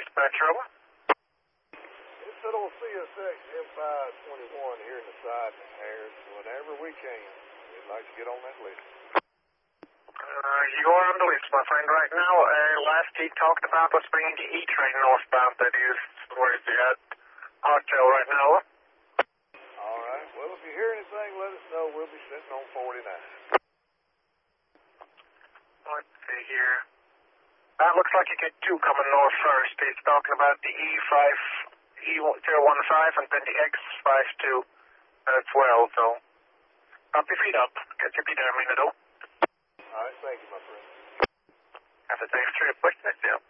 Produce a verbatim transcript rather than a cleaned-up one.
dispatcher, over. It's that old C S X M five twenty-one here in the side airs. Whenever we can, we'd like to get on that list. Uh, you are on the list, my friend, right now. Uh, last he talked about was bringing the E-train northbound. That is where it's at Hartel right now. All right. Well, if you hear anything, let us know. We'll be sitting on forty-nine. Let's see here. That looks like you get two coming north first. He's talking about the E five, E zero one five, and then the X five two as well. So, up your feet up. Get your feet there a minute, though. All right. Thank you, my friend. Have a safe trip. Push that down.